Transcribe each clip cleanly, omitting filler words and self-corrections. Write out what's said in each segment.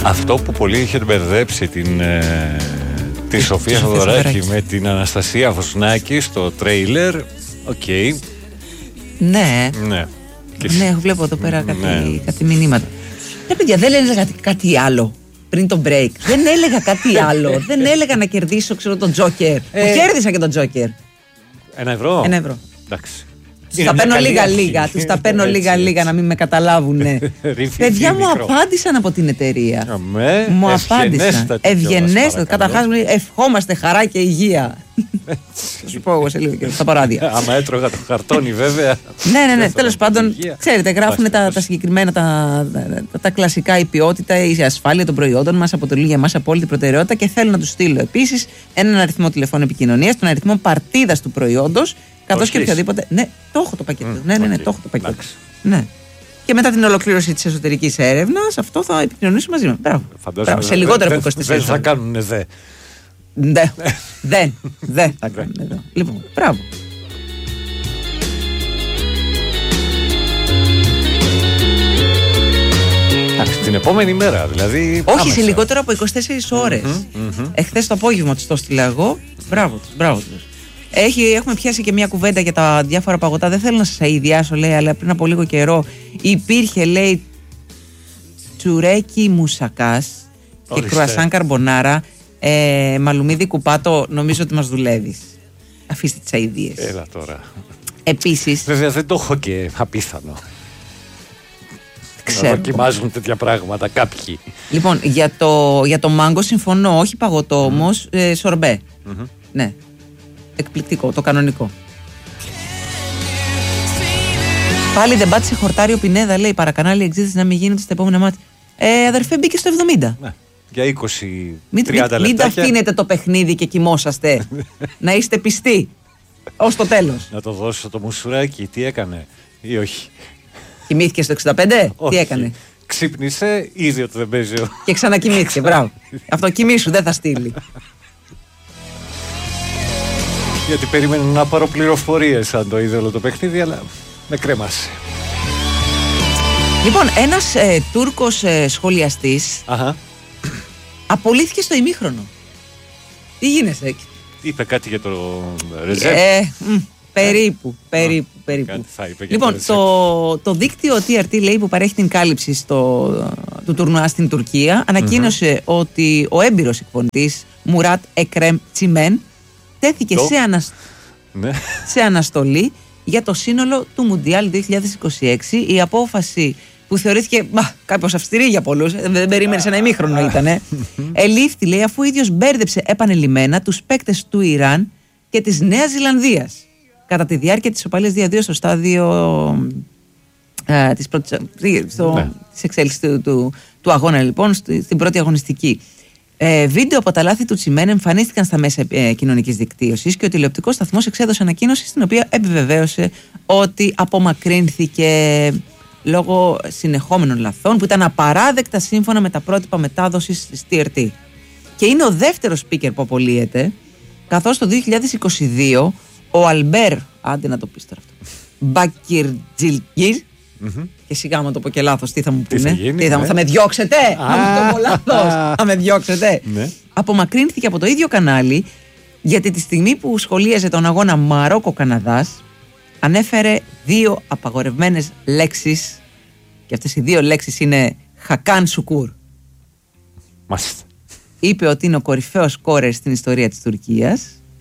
Αυτό που πολύ είχε μπερδέψει τη Σοφία Θοδωράκη με την Αναστασία Βοσνάκη στο τρέιλερ. Οκ. Ναι. Ναι. Ναι, βλέπω εδώ πέρα κάτι μηνύματα. Παιδιά, δεν έλεγα κάτι άλλο πριν το break. Δεν έλεγα κάτι άλλο. Δεν έλεγα να κερδίσω, ξέρω, τον Τζόκερ. Κέρδισα και τον Τζόκερ. €1. €1. Εντάξει. Τους τα παίρνω λίγα-λίγα. Τους τα παίρνω λίγα-λίγα να μην με καταλάβουν. Παιδιά μου απάντησαν από την εταιρεία. Μου απάντησαν. Ευγενέστατα. Καταρχάς ευχόμαστε χαρά και υγεία. Θα σου πω εγώ σε λίγο στα παράδια. Άμα έτρωγα το χαρτόνι, βέβαια. Ναι. Τέλος πάντων, ξέρετε, γράφουν τα συγκεκριμένα, τα κλασικά, η ποιότητα, η ασφάλεια των προϊόντων μας αποτελεί για μας απόλυτη προτεραιότητα και θέλω να τους στείλω επίσης έναν αριθμό τηλεφώνου επικοινωνίας, τον αριθμό παρτίδας του προϊόντος, καθώς και οποιαδήποτε. Ναι, το έχω το πακέτο. Ναι, το έχω το πακέτο. Ναι. Και μετά την ολοκλήρωση της εσωτερικής έρευνας, αυτό θα επικοινωνήσουμε μαζί μας. Μπράβο. Σε λιγότερο από 24 ώρες. Δεν θα κάνουν δε. Δεν θα κάνουν εδώ. Λοιπόν, μπράβο. Την επόμενη μέρα, δηλαδή. Όχι, σε λιγότερο από 24 ώρες. Εχθές το απόγευμα τους το στείλα εγώ. Μπράβο τους. Έχουμε πιάσει και μια κουβέντα για τα διάφορα παγωτά. Δεν θέλω να σας αηδιάσω, λέει, αλλά πριν από λίγο καιρό υπήρχε, λέει, τσουρέκι μουσακάς και κρουασάν καρμπονάρα. Μαλουμίδι κουπάτο, νομίζω ότι μας δουλεύεις. Αφήστε τις αηδίες. Έλα τώρα. Επίσης. Βέβαια δεν το έχω και απίθανο. Ξέρω. Να δοκιμάζουν τέτοια πράγματα κάποιοι. Λοιπόν, για το μάγκο συμφωνώ, όχι παγωτό όμως, σορμπέ. Ναι. Εκπληκτικό, το κανονικό. Πάλι δεν πάτησε χορτάρι ο Πινέδα, λέει, παρακανάλι εξήτηση να μην γίνεται στα επόμενα μάτια. Αδερφέ, μπήκε στο 70. Ναι. Για 20-30 λεπτά. Μην τα αφήνετε το παιχνίδι και κοιμόσαστε. Να είστε πιστοί ως το τέλος. Να το δώσω το μουσουράκι, τι έκανε ή όχι. Κοιμήθηκε στο 65, τι έκανε. Ξύπνησε, είδε ότι δεν παίζει. Και ξανακοιμήθηκε, μπράβο. Αυτό κοιμήσου, δεν θα στείλει. Γιατί περίμενε να πάρω πληροφορίες αν το είδε όλο το παιχνίδι, αλλά με κρέμασε. Λοιπόν, ένας Τούρκος σχολιαστής απολύθηκε στο ημίχρονο. Τι γίνεσαι? Είπε κάτι για το Ρεζέπ. Περίπου. Λοιπόν, το δίκτυο TRT, λέει, που παρέχει την κάλυψη του τουρνουά στην Τουρκία, ανακοίνωσε ότι ο έμπειρος εκπονητής Μουράτ Εκρέμ Τσιμέν τέθηκε σε αναστολή για το σύνολο του Μουντιάλ 2026. Η απόφαση, που θεωρήθηκε κάπως αυστηρή για πολλούς, δεν περίμενε, ένα ημίχρονο ήτανε, ελήφθη, λέει, αφού ο ίδιος μπέρδεψε επανελειμμένα τους παίκτες του Ιράν και της Νέας Ζηλανδίας κατά τη διάρκεια της ισοπαλίας 2-2 στο στάδιο της εξέλιξης του αγώνα, λοιπόν, στην πρώτη αγωνιστική. Βίντεο από τα λάθη του Τσιμέν εμφανίστηκαν στα μέσα κοινωνικής δικτύωσης και ο τηλεοπτικός σταθμός εξέδωσε ανακοίνωση στην οποία επιβεβαίωσε ότι απομακρύνθηκε λόγω συνεχόμενων λαθών που ήταν απαράδεκτα σύμφωνα με τα πρότυπα μετάδοσης της TRT. Και είναι ο δεύτερος speaker που απολύεται, καθώς το 2022 ο Αλμπέρ, άντε να το πεις τώρα αυτό, Μπακιρτζιλγκίρ, και σιγά μου το πω και λάθος, τι θα μου πούνε, θα με διώξετε, θα μου το πω λάθος, θα με διώξετε. Απομακρύνθηκε από το ίδιο κανάλι, γιατί τη στιγμή που σχολίαζε τον αγώνα Μαρόκο-Καναδάς, ανέφερε 2 απαγορευμένες λέξεις, και αυτές οι 2 λέξεις είναι Χακάν Σουκούρ. Μάλιστα. Είπε ότι είναι ο κορυφαίος σκόρερ στην ιστορία της Τουρκίας.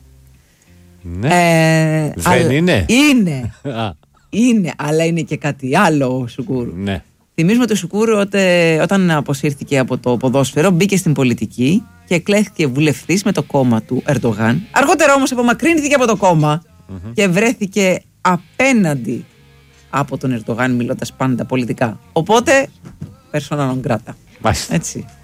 Ναι. Δεν είναι. Είναι, αλλά είναι και κάτι άλλο ο Σουκούρ. Ναι. Θυμίζουμε ότι ο Σουκούρ όταν αποσύρθηκε από το ποδόσφαιρο μπήκε στην πολιτική και εκλέχθηκε βουλευτής με το κόμμα του Ερντογάν. Αργότερα όμως απομακρύνθηκε από το κόμμα και βρέθηκε απέναντι από τον Ερντογάν, μιλώντας πάντα πολιτικά. Οπότε, persona non grata. Μάλιστα. Έτσι.